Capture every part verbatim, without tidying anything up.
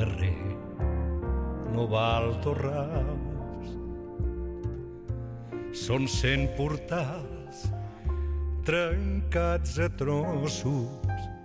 carrer no val torrals. Són cent portals trencats a trossos.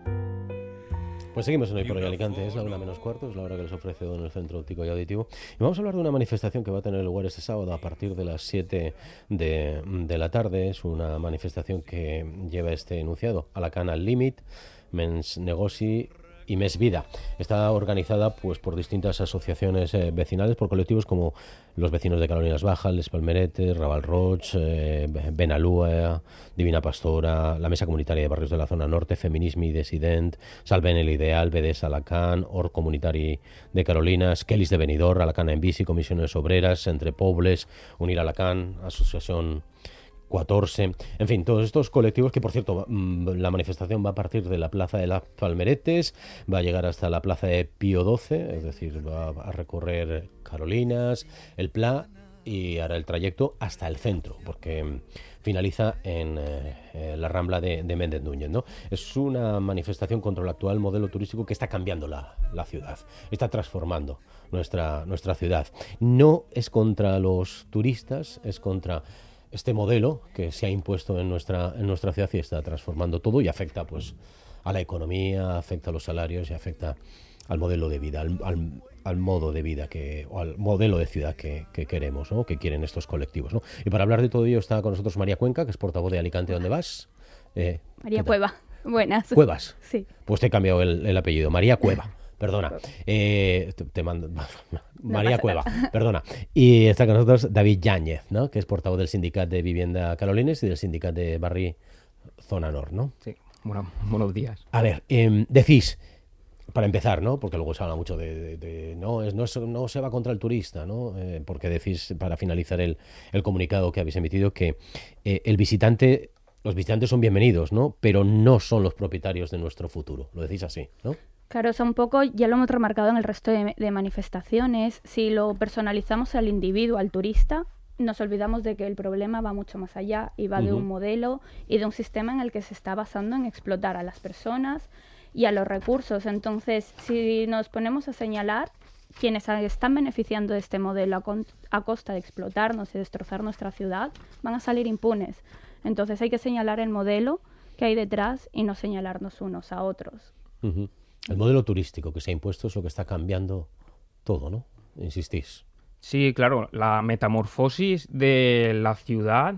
Pues seguimos en Hoy por Hoy Alicante, es la una menos cuarto, es la hora que les ofrece Don el Centro Óptico y Auditivo. Y vamos a hablar de una manifestación que va a tener lugar este sábado a partir de las siete de, de la tarde. Es una manifestación que lleva este enunciado: Alacant al límit, Mens Negoci y Més Vida. Está organizada pues por distintas asociaciones eh, vecinales, por colectivos como los vecinos de Carolinas Bajas, Les Palmeretes, Raval Roig, eh, Benalúa, Divina Pastora, la Mesa Comunitaria de Barrios de la Zona Norte, Feminisme i Dissident, Salvem el Ideal, B D S Alacant, Or Comunitari de Carolinas, Kellys de Benidorm, Alacant en Bici, Comisiones Obreras, Entre Pobles, Unir Alacant, Asociación catorce, en fin, todos estos colectivos que, por cierto, la manifestación va a partir de la Plaza de las Palmeretes, va a llegar hasta la Plaza de Pío doce, es decir, va a recorrer Carolinas, el Pla y hará el trayecto hasta el centro, porque finaliza en eh, la Rambla de, de Méndez Núñez, ¿no? Es una manifestación contra el actual modelo turístico que está cambiando la, la ciudad, está transformando nuestra, nuestra ciudad. No es contra los turistas, es contra este modelo que se ha impuesto en nuestra en nuestra ciudad y está transformando todo y afecta pues a la economía, afecta a los salarios y afecta al modelo de vida, al, al, al modo de vida que o al modelo de ciudad que, que queremos, ¿no? Que quieren estos colectivos, ¿no? Y para hablar de todo ello está con nosotros María Cuenca, que es portavoz de Alicante ¿Dónde vas? Eh, María Cueva. Buenas. ¿Cuevas? Sí. Pues te he cambiado el, el apellido. María Cueva. Perdona, eh, te, te mando María no Cueva, nada. Perdona. Y está con nosotros David Yáñez, ¿no? Que es portavoz del Sindicat de Vivienda Carolines y del Sindicat de Barri Zona Nord, ¿no? Sí, bueno, buenos días. A ver, eh, decís, para empezar, ¿no? Porque luego se habla mucho de, de, de no, es, no, es, no se va contra el turista, ¿no? Eh, porque decís, para finalizar el, el comunicado que habéis emitido, que eh, el visitante, los visitantes son bienvenidos, ¿no? Pero no son los propietarios de nuestro futuro. Lo decís así, ¿no? Claro, o sea, un poco ya lo hemos remarcado en el resto de, de manifestaciones. Si lo personalizamos al individuo, al turista, nos olvidamos de que el problema va mucho más allá y va uh-huh. de un modelo y de un sistema en el que se está basando en explotar a las personas y a los recursos. Entonces, si nos ponemos a señalar quienes están beneficiando de este modelo a, con, a costa de explotarnos y destrozar nuestra ciudad, van a salir impunes. Entonces hay que señalar el modelo que hay detrás y no señalarnos unos a otros. Uh-huh. El modelo turístico que se ha impuesto es lo que está cambiando todo, ¿no? Insistís. Sí, claro, la metamorfosis de la ciudad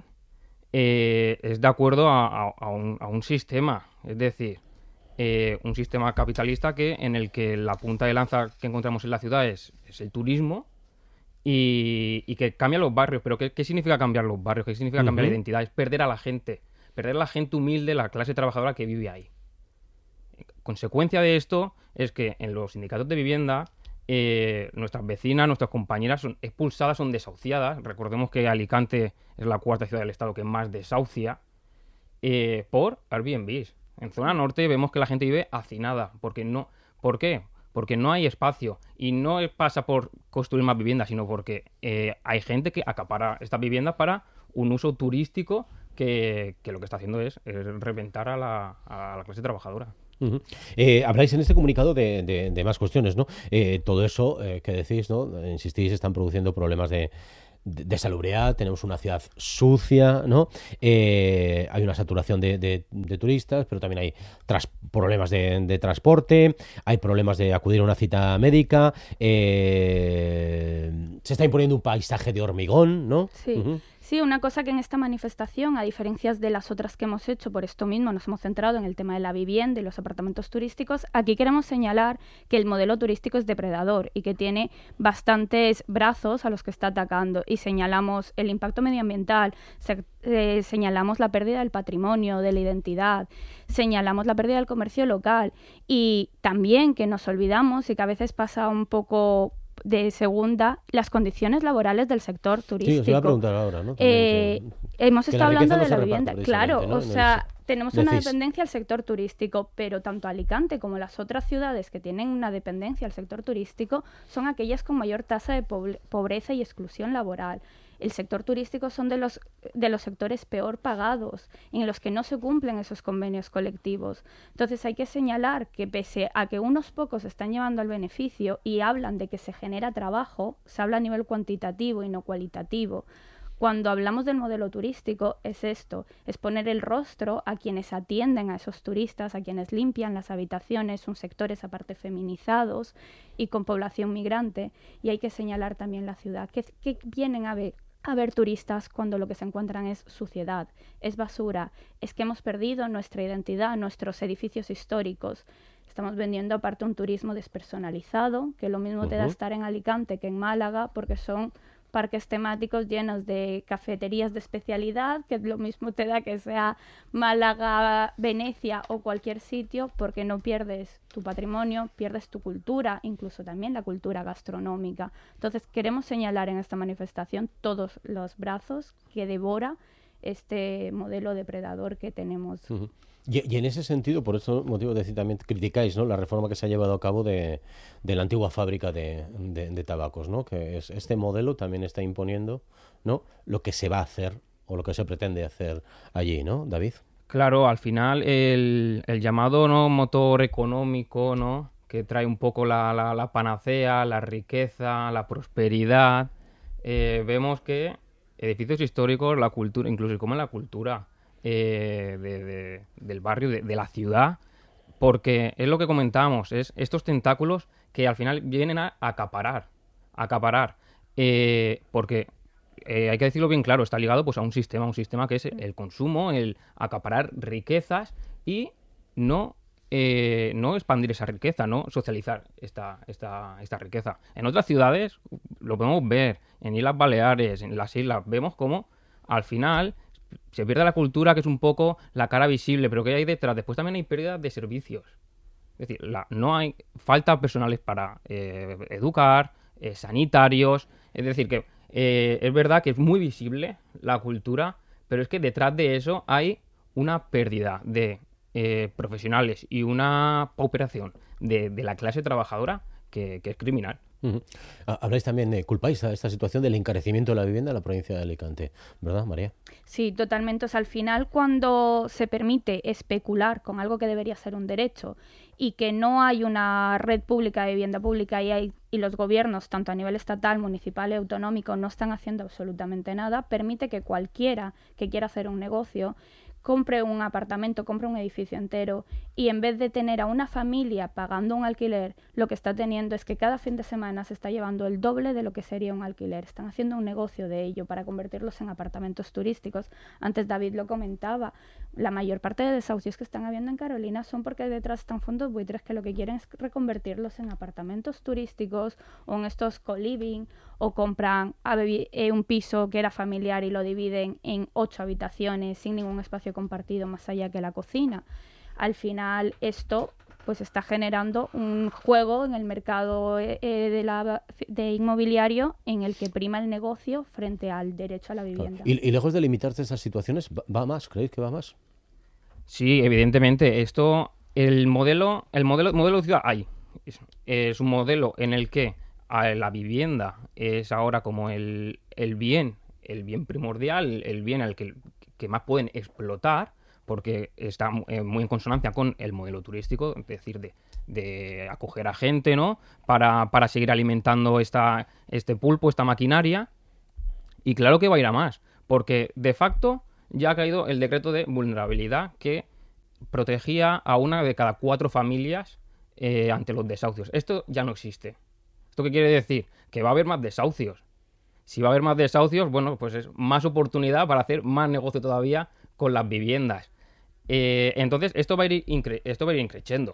eh, es de acuerdo a, a, a, un, a un sistema, es decir, eh, un sistema capitalista que en el que la punta de lanza que encontramos en la ciudad es, es el turismo y, y que cambia los barrios. Pero ¿qué, qué significa cambiar los barrios? ¿Qué significa cambiar uh-huh. la identidad? Es perder a la gente, perder a la gente humilde, la clase trabajadora que vive ahí. Consecuencia de esto es que en los sindicatos de vivienda eh, nuestras vecinas, nuestras compañeras son expulsadas, son desahuciadas. Recordemos que Alicante es la cuarta ciudad del estado que más desahucia eh, por Airbnbs. En zona norte vemos que la gente vive hacinada. Porque no, ¿por qué? Porque no hay espacio. Y no pasa por construir más viviendas, sino porque eh, hay gente que acapara estas viviendas para un uso turístico que, que lo que está haciendo es, es reventar a la, a la clase trabajadora. Uh-huh. Eh, habláis en este comunicado de, de, de más cuestiones, ¿no? Eh, todo eso eh, que decís, ¿no? Insistís, están produciendo problemas de, de, de salubridad, tenemos una ciudad sucia, ¿no? Eh, hay una saturación de, de, de turistas, pero también hay tras, problemas de, de transporte, hay problemas de acudir a una cita médica, eh, se está imponiendo un paisaje de hormigón, ¿no? Sí. Uh-huh. Sí, una cosa que en esta manifestación, a diferencia de las otras que hemos hecho, por esto mismo nos hemos centrado en el tema de la vivienda y los apartamentos turísticos, aquí queremos señalar que el modelo turístico es depredador y que tiene bastantes brazos a los que está atacando y señalamos el impacto medioambiental, se, eh, señalamos la pérdida del patrimonio, de la identidad, señalamos la pérdida del comercio local y también que nos olvidamos y que a veces pasa un poco de segunda, las condiciones laborales del sector turístico. Sí, os iba a preguntar ahora, ¿no? Eh, que, hemos que estado hablando no de la vivienda, claro, ¿no? o sea, tenemos decís. una dependencia al sector turístico, pero tanto Alicante como las otras ciudades que tienen una dependencia al sector turístico son aquellas con mayor tasa de pobreza y exclusión laboral. El sector turístico son de los, de los sectores peor pagados, en los que no se cumplen esos convenios colectivos. Entonces hay que señalar que pese a que unos pocos están llevando el beneficio y hablan de que se genera trabajo, se habla a nivel cuantitativo y no cualitativo. Cuando hablamos del modelo turístico es esto, es poner el rostro a quienes atienden a esos turistas, a quienes limpian las habitaciones, son sectores aparte feminizados y con población migrante. Y hay que señalar también la ciudad, que, que vienen a ver, a ver turistas cuando lo que se encuentran es suciedad, es basura, es que hemos perdido nuestra identidad, nuestros edificios históricos. Estamos vendiendo aparte un turismo despersonalizado, que lo mismo uh-huh. te da estar en Alicante que en Málaga, porque son parques temáticos llenos de cafeterías de especialidad, que lo mismo te da que sea Málaga, Venecia o cualquier sitio, porque no pierdes tu patrimonio, pierdes tu cultura, incluso también la cultura gastronómica. Entonces queremos señalar en esta manifestación todos los brazos que devora este modelo depredador que tenemos. Uh-huh. Y, y en ese sentido, por eso motivo de decir, también criticáis, ¿no?, la reforma que se ha llevado a cabo de, de la antigua fábrica de, de, de tabacos, ¿no?, que es, este modelo también está imponiendo, ¿no?, lo que se va a hacer o lo que se pretende hacer allí, ¿no, David? Claro, al final el, el llamado, ¿no?, motor económico, ¿no?, que trae un poco la, la, la panacea, la riqueza, la prosperidad, eh, vemos que edificios históricos, la cultura, incluso como en la cultura, Eh, de, de, del barrio, de, de la ciudad, porque es lo que comentábamos, es estos tentáculos que al final vienen a acaparar, a acaparar, eh, porque eh, hay que decirlo bien claro, está ligado pues a un sistema, un sistema que es el consumo, el acaparar riquezas y no, eh, no expandir esa riqueza, no socializar esta, esta, esta riqueza. En otras ciudades lo podemos ver, en Islas Baleares, en las islas, vemos cómo al final se pierde la cultura, que es un poco la cara visible, pero que hay detrás. Después también hay pérdida de servicios. Es decir, la, no hay falta personales para eh, educar, eh, sanitarios. Es decir, que eh, es verdad que es muy visible la cultura, pero es que detrás de eso hay una pérdida de eh, profesionales y una pauperación de, de la clase trabajadora que, que es criminal. Uh-huh. Habláis también, de, culpáis a esta situación del encarecimiento de la vivienda en la provincia de Alicante, ¿verdad, María? Sí, totalmente. O sea, al final, cuando se permite especular con algo que debería ser un derecho y que no hay una red pública de vivienda pública y, hay, y los gobiernos, tanto a nivel estatal, municipal y autonómico, no están haciendo absolutamente nada, permite que cualquiera que quiera hacer un negocio compre un apartamento, compre un edificio entero y en vez de tener a una familia pagando un alquiler, lo que está teniendo es que cada fin de semana se está llevando el doble de lo que sería un alquiler. Están haciendo un negocio de ello para convertirlos en apartamentos turísticos. Antes David lo comentaba, la mayor parte de desahucios que están habiendo en Carolina son porque detrás están fondos buitres que lo que quieren es reconvertirlos en apartamentos turísticos o en estos co-living, o compran un piso que era familiar y lo dividen en ocho habitaciones sin ningún espacio compartido más allá que la cocina. Al final esto pues está generando un juego en el mercado eh, de, la, de inmobiliario en el que prima el negocio frente al derecho a la vivienda. Claro. Y, y lejos de limitarse esas situaciones, ¿va más? ¿Creéis que va más? Sí, evidentemente. Esto, el modelo, el modelo, modelo de ciudad hay. Es, es un modelo en el que a la vivienda es ahora como el, el bien, el bien primordial, el bien al que, que más pueden explotar, porque está eh, muy en consonancia con el modelo turístico, es decir, de, de acoger a gente, ¿no?, para, para seguir alimentando esta, este pulpo, esta maquinaria. Y claro que va a ir a más, porque de facto ya ha caído el decreto de vulnerabilidad que protegía a una de cada cuatro familias eh, ante los desahucios. Esto ya no existe. ¿Esto qué quiere decir? Que va a haber más desahucios. Si va a haber más desahucios, bueno, pues es más oportunidad para hacer más negocio todavía con las viviendas. Eh, entonces, esto va a ir, incre- esto va a ir increciendo.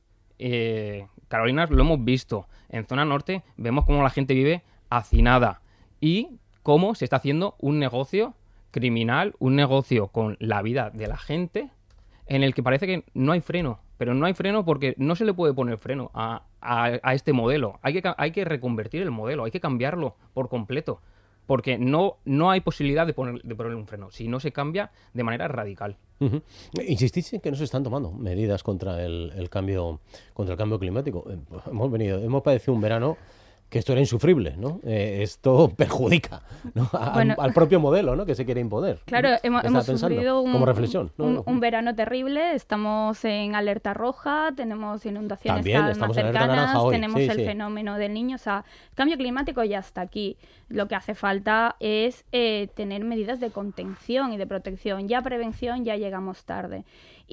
Eh, Carolina lo hemos visto. En zona norte vemos cómo la gente vive hacinada y cómo se está haciendo un negocio criminal, un negocio con la vida de la gente en el que parece que no hay freno. Pero no hay freno porque no se le puede poner freno a, a, a este modelo. Hay que, hay que reconvertir el modelo, hay que cambiarlo por completo. porque no, no hay posibilidad de, poner, de ponerle un freno, si no se cambia de manera radical. Uh-huh. Insistís en que no se están tomando medidas contra el, el cambio contra el cambio climático. Eh, hemos venido, hemos padecido un verano que esto era insufrible, ¿no? Eh, esto perjudica, ¿no? A, bueno, al, al propio modelo, ¿no? Que se quiere imponer. Claro, ¿no? hemos, hemos sufrido un, como reflexión, ¿no? un, un verano terrible. Estamos en alerta roja, tenemos inundaciones También, cada vez más cercanas, hoy. tenemos sí, el sí. fenómeno del Niño. O sea, el cambio climático ya está aquí. Lo que hace falta es eh, tener medidas de contención y de protección. Ya prevención ya llegamos tarde.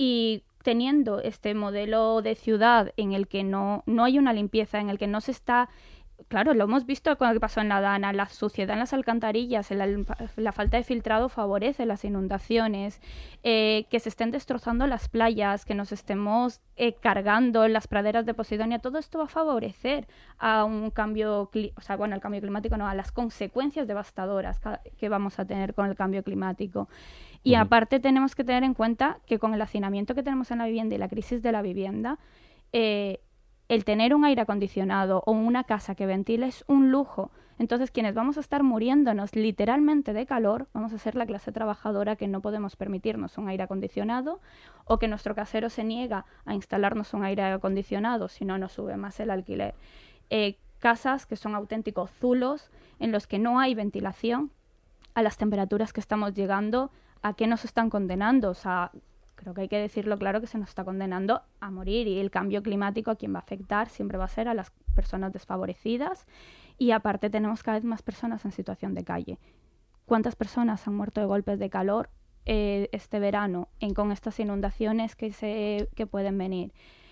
Y teniendo este modelo de ciudad en el que no, no hay una limpieza, en el que no se está... Claro, lo hemos visto con lo que pasó en la Dana, la suciedad en las alcantarillas, la, la falta de filtrado favorece las inundaciones, eh, que se estén destrozando las playas, que nos estemos eh, cargando las praderas de Posidonia, todo esto va a favorecer a un cambio, o sea, bueno, el cambio climático no, a las consecuencias devastadoras que vamos a tener con el cambio climático. Y uh-huh. aparte tenemos que tener en cuenta que con el hacinamiento que tenemos en la vivienda y la crisis de la vivienda, eh, el tener un aire acondicionado o una casa que ventile es un lujo. Entonces, quienes vamos a estar muriéndonos literalmente de calor, vamos a ser la clase trabajadora que no podemos permitirnos un aire acondicionado, o que nuestro casero se niega a instalarnos un aire acondicionado si no nos sube más el alquiler. Eh, casas que son auténticos zulos, en los que no hay ventilación, a las temperaturas que estamos llegando, ¿a qué nos están condenando? O sea, creo que hay que decirlo claro, que se nos está condenando a morir, y el cambio climático a quien va a afectar siempre va a ser a las personas desfavorecidas, y aparte tenemos cada vez más personas en situación de calle. ¿Cuántas personas han muerto de golpes de calor eh, este verano en, con estas inundaciones que, se, que pueden venir?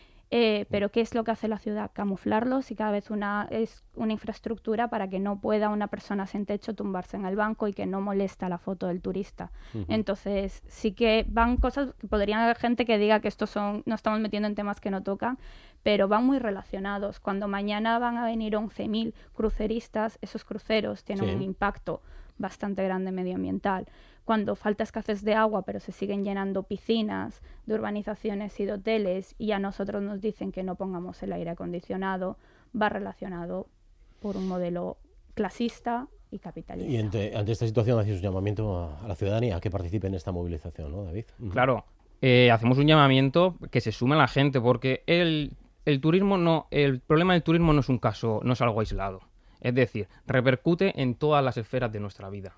Eh, pero ¿qué es lo que hace la ciudad? Camuflarlos, y cada vez una, es una infraestructura para que no pueda una persona sin techo tumbarse en el banco y que no molesta la foto del turista. Uh-huh. Entonces sí que van cosas que podrían haber gente que diga que estos son, no estamos metiendo en temas que no tocan, pero van muy relacionados. Cuando mañana van a venir once mil cruceristas, esos cruceros tienen sí. un impacto bastante grande medioambiental. Cuando falta escasez de agua, pero se siguen llenando piscinas de urbanizaciones y de hoteles, y a nosotros nos dicen que no pongamos el aire acondicionado, va relacionado por un modelo clasista y capitalista. Y ante, ante esta situación hacéis un llamamiento a, a la ciudadanía a que participe en esta movilización, ¿no, David? Uh-huh. Claro, eh, hacemos un llamamiento que se sume a la gente, porque el, el turismo no, el problema del turismo no es un caso, no es algo aislado. Es decir, repercute en todas las esferas de nuestra vida.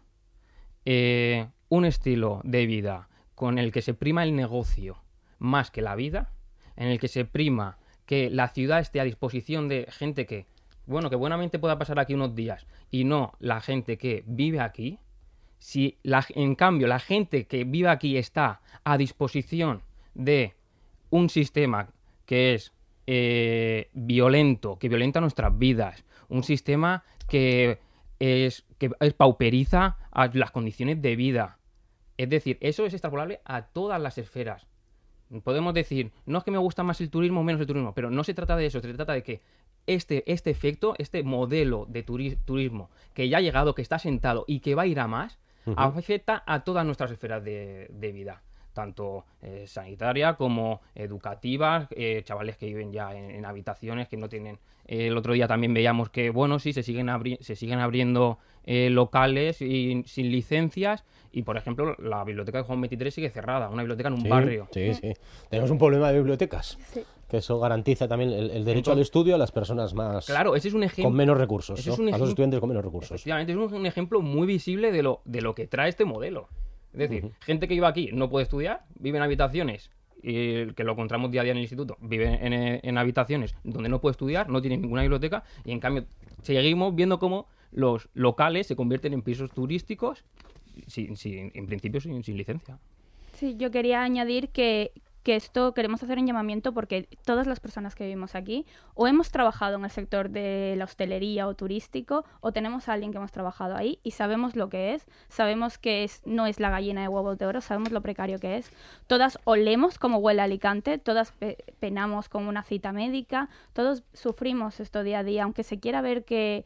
Eh, un estilo de vida con el que se prima el negocio más que la vida, en el que se prima que la ciudad esté a disposición de gente que, bueno, que buenamente pueda pasar aquí unos días, y no la gente que vive aquí. Si la, en cambio la gente que vive aquí está a disposición de un sistema que es eh, violento, que violenta nuestras vidas, un sistema que es que es pauperiza a las condiciones de vida. Es decir, eso es extrapolable a todas las esferas. Podemos decir, no es que me gusta más el turismo o menos el turismo, pero no se trata de eso, se trata de que este, este efecto, este modelo de turi- turismo que ya ha llegado, que está sentado y que va a ir a más, uh-huh. afecta a todas nuestras esferas de, de vida, tanto eh, sanitaria como educativa, eh, chavales que viven ya en, en habitaciones que no tienen... Eh, el otro día también veíamos que, bueno, sí, se siguen, abri- se siguen abriendo eh, locales y, sin licencias, y, por ejemplo, la biblioteca de Juan veintitrés sigue cerrada, una biblioteca en un sí, barrio. Sí, sí. Tenemos un problema de bibliotecas, sí. que eso garantiza también el, el derecho Entonces, al estudio a las personas más... Claro, ese es un ejemplo... Con menos recursos, ese ¿no? es un a los estudiantes con menos recursos. Efectivamente, es un, un ejemplo muy visible de lo, de lo que trae este modelo. Es decir, uh-huh. gente que vive aquí no puede estudiar, vive en habitaciones, y que lo encontramos día a día en el instituto, vive en, en habitaciones donde no puede estudiar, no tiene ninguna biblioteca, y en cambio seguimos viendo cómo los locales se convierten en pisos turísticos, sin, sin, en principio sin, sin licencia. Sí, yo quería añadir que, que esto queremos hacer un llamamiento porque todas las personas que vivimos aquí o hemos trabajado en el sector de la hostelería o turístico, o tenemos a alguien que hemos trabajado ahí y sabemos lo que es, sabemos que es, no es la gallina de huevos de oro, sabemos lo precario que es. Todas olemos como huele Alicante, todas pe- penamos con una cita médica, todos sufrimos esto día a día, aunque se quiera ver que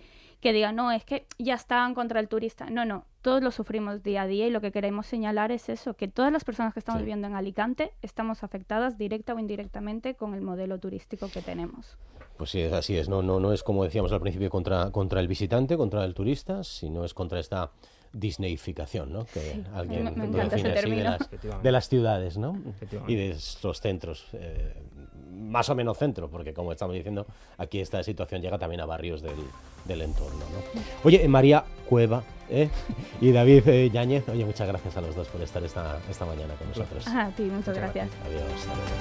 que digan, no, es que ya están contra el turista. No, no, todos lo sufrimos día a día y lo que queremos señalar es eso, que todas las personas que estamos Sí. viviendo en Alicante estamos afectadas directa o indirectamente con el modelo turístico que tenemos. Pues sí, es así es. No, no, no es como decíamos al principio contra, contra el visitante, contra el turista, sino es contra esta disneyficación, ¿no? Que Sí, alguien me- me lo encanta ese define así, de término. las, Efectivamente. de las ciudades, ¿no? Efectivamente. Y de estos centros, eh, más o menos centro, porque como estamos diciendo, aquí esta situación llega también a barrios del, del entorno, ¿no? Oye, María Cueva, ¿eh? Y David eh, Yáñez, oye, muchas gracias a los dos por estar esta, esta mañana con nosotros. Ah, a ti, muchas Muchas gracias. gracias. Adiós. Hasta luego.